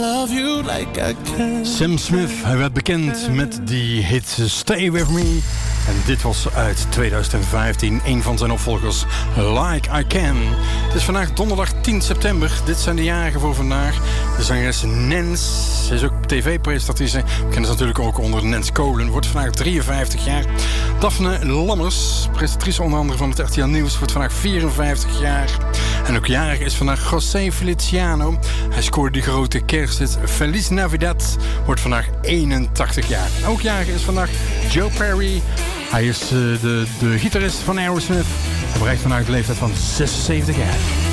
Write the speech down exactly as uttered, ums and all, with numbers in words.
Love you like I can. Sam Smith, hij werd bekend met die hit Stay With Me. En dit was uit twintig vijftien, een van zijn opvolgers, Like I Can. Het is vandaag donderdag tien september. Dit zijn de jarigen voor vandaag. De zangeres Nens, ze is ook tv-presentatrice. We kennen ze natuurlijk ook onder Nens Kolen. Wordt vandaag drieënvijftig jaar. Daphne Lammers, presentatrice onder andere van het R T L Nieuws, wordt vandaag vierenvijftig jaar. En ook jarig is vandaag José Feliciano. Hij scoorde die grote kersthit Feliz Navidad, wordt vandaag eenentachtig jaar. Ook jarig is vandaag Joe Perry. Hij is uh, de, de gitarist van Aerosmith. Hij bereikt vandaag de leeftijd van zesenzeventig jaar.